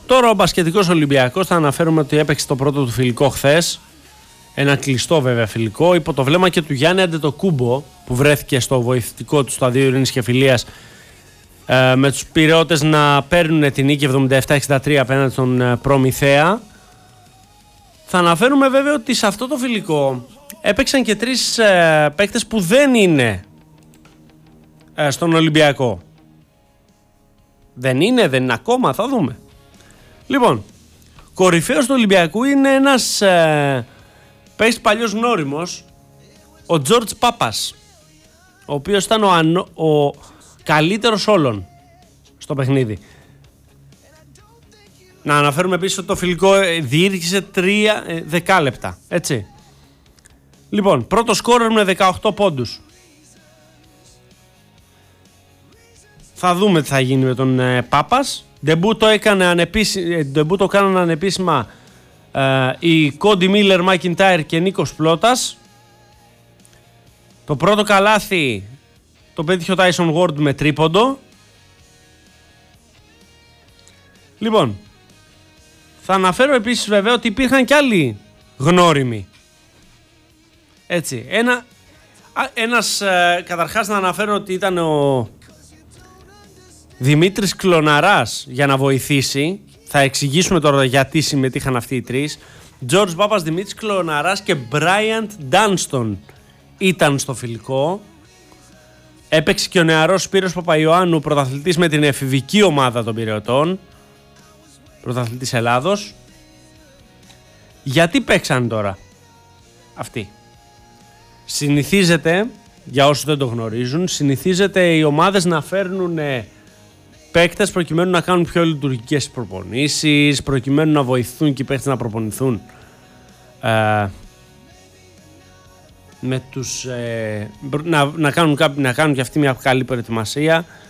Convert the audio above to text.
Τώρα ο μπασκετικός Ολυμπιακός, θα αναφέρουμε ότι έπαιξε το πρώτο του φιλικό χθες. Ένα κλειστό βέβαια φιλικό, υπό το βλέμμα και του Γιάννη Αντετοκούμπο, που βρέθηκε στο βοηθητικό του σταδίο Ειρήνης και Φιλίας, με τους Πειραιώτες να παίρνουν την νίκη 77-63 απέναντι στον Προμηθέα. Θα αναφέρουμε βέβαια ότι σε αυτό το φιλικό έπαιξαν και 3 παίκτες που δεν είναι στον Ολυμπιακό. Δεν είναι ακόμα, θα δούμε. Λοιπόν, κορυφαίος του Ολυμπιακού είναι ένας παίκτης παλιός γνώριμος, ο Τζορτζ Πάπας, ο οποίος ήταν ο καλύτερος όλων στο παιχνίδι. Να αναφέρουμε επίσης ότι το φιλικό διήρκησε 3 δεκάλεπτα, έτσι. Λοιπόν, πρώτο σκόρερ με 18 πόντους. Θα δούμε τι θα γίνει με τον Πάπας. Ντεμπούτο κάνανε ανεπίσημα οι Κόντι Μίλλερ Μακιντάιρ και Νίκος Πλώτας. Το πρώτο καλάθι το πέτυχε ο Τάισον Γουόρντ με τρίποντο. Λοιπόν, θα αναφέρω επίσης βέβαια ότι υπήρχαν κι άλλοι γνώριμοι. Έτσι, ένας καταρχάς να αναφέρω ότι ήταν ο Δημήτρης Κλωναράς για να βοηθήσει. Θα εξηγήσουμε τώρα γιατί συμμετείχαν αυτοί οι 3. Τζορτζ Πάπας, Δημήτρης Κλωναράς και Μπράιαντ Ντάνστον ήταν στο φιλικό. Έπαιξε και ο νεαρός Σπύρος Παπαϊωάννου, πρωταθλητής με την εφηβική ομάδα των Πειραιωτών, πρωταθλητής Ελλάδος. Γιατί παίξαν τώρα αυτοί? Συνηθίζεται, για όσους δεν το γνωρίζουν, συνηθίζεται οι ομάδες να φέρνουν παίκτες προκειμένου να κάνουν πιο λειτουργικές προπονήσεις, προκειμένου να βοηθούν και οι παίκτες να προπονηθούν με τους, να κάνουν και αυτοί μια καλή προετοιμασία